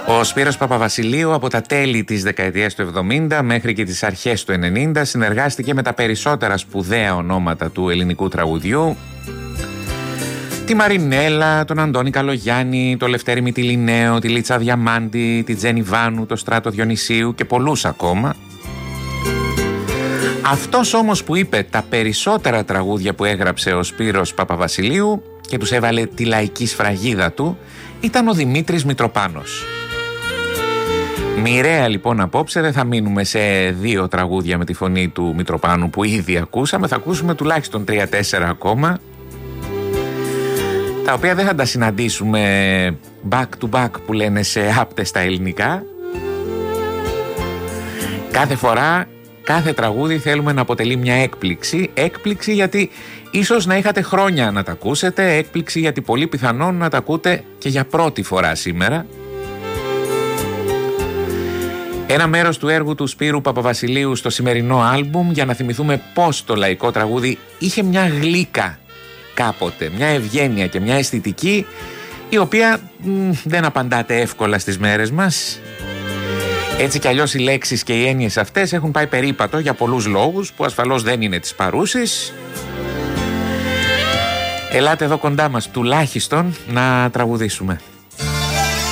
Ο Σπύρος Παπαβασιλείου από τα τέλη της δεκαετίας του 70 μέχρι και τις αρχές του 90 συνεργάστηκε με τα περισσότερα σπουδαία ονόματα του ελληνικού τραγουδιού. Τη Μαρινέλα, τον Αντώνη Καλογιάννη, τον Λευτέρη Μητυλινέο, τη Λίτσα Διαμάντη, τη Τζένι Βάνου, τον Στράτο Διονυσίου και πολλούς ακόμα. Αυτός όμως που είπε τα περισσότερα τραγούδια που έγραψε ο Σπύρος Παπαβασιλείου και τους έβαλε τη λαϊκή σφραγίδα του ήταν ο Δημήτρης Μητροπάνος. Μοιραία λοιπόν απόψε δεν θα μείνουμε σε 2 τραγούδια με τη φωνή του Μητροπάνου που ήδη ακούσαμε, θα ακούσουμε τουλάχιστον 3-4 ακόμα, τα οποία δεν θα τα συναντήσουμε back to back που λένε σε άπτεστα ελληνικά. Κάθε φορά, κάθε τραγούδι θέλουμε να αποτελεί μια έκπληξη. Έκπληξη γιατί ίσως να είχατε χρόνια να τα ακούσετε, έκπληξη γιατί πολύ πιθανόν να τα ακούτε και για πρώτη φορά σήμερα. Ένα μέρος του έργου του Σπύρου Παπαβασιλείου στο σημερινό άλμπουμ για να θυμηθούμε πως το λαϊκό τραγούδι είχε μια γλύκα κάποτε, μια ευγένεια και μια αισθητική η οποία δεν απαντάται εύκολα στις μέρες μας. Έτσι κι αλλιώς οι λέξεις και οι έννοιες αυτές έχουν πάει περίπατο για πολλούς λόγους που ασφαλώς δεν είναι της παρούσης. Ελάτε εδώ κοντά μας τουλάχιστον να τραγουδήσουμε.